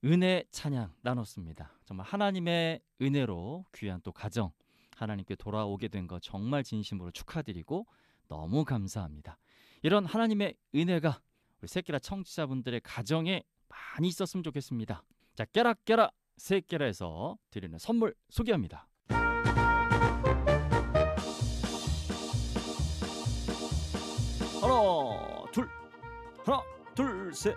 은혜 찬양 나눴습니다. 정말 하나님의 은혜로 귀한 또 가정 하나님께 돌아오게 된 거 정말 진심으로 축하드리고 너무 감사합니다. 이런 하나님의 은혜가 우리 새끼라 청취자분들의 가정에 많이 있었으면 좋겠습니다. 자, 깨라 새끼라에서 드리는 선물 소개합니다. 하나 둘 셋,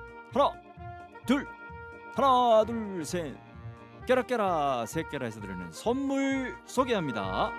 하나 둘 셋. 깨라 새끼라에서 드리는 선물 소개합니다.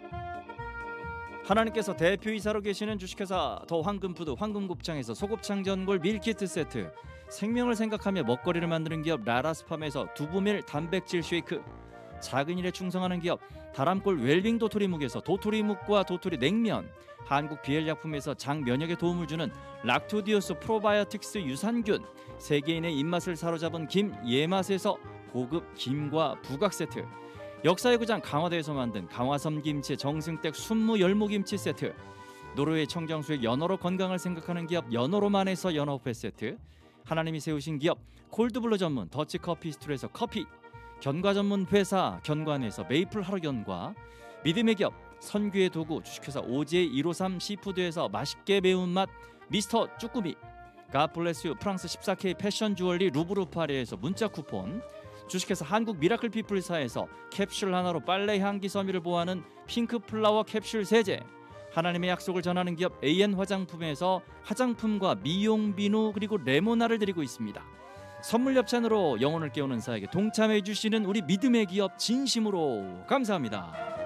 하나님께서 대표이사로 계시는 주식회사 더 황금푸드 황금곱창에서 소곱창 전골 밀키트 세트, 생명을 생각하며 먹거리를 만드는 기업 라라스팜에서 두부밀 단백질 쉐이크, 작은 일에 충성하는 기업 다람골 웰빙 도토리묵에서 도토리묵과 도토리 냉면, 한국 비엘약품에서 장 면역에 도움을 주는 락토디오스 프로바이오틱스 유산균, 세계인의 입맛을 사로잡은 김 예맛에서 고급 김과 부각 세트, 역사의 고장 강화도에서 만든 강화섬 김치 정승댁 순무 열무김치 세트, 노르웨이 청정수의 연어로 건강을 생각하는 기업 연어로만에서 연어회 세트, 하나님이 세우신 기업 콜드블루 전문 더치커피 스토리에서 커피, 견과 전문 회사 견관에서 메이플 하루견과, 믿음의 기업 선규의 도구 주식회사 오지의 153 시푸드에서 맛있게 매운맛 미스터 쭈꾸미, 갓블레스유 프랑스 14K 패션 주얼리 루브르파리에서 문자 쿠폰, 주식회사 한국 미라클 피플사에서 캡슐 하나로 빨래 향기 섬유를 보호하는 핑크 플라워 캡슐 세제, 하나님의 약속을 전하는 기업 AN 화장품에서 화장품과 미용 비누 그리고 레모나를 드리고 있습니다. 선물 협찬으로 영혼을 깨우는 사에게 동참해 주시는 우리 믿음의 기업 진심으로 감사합니다.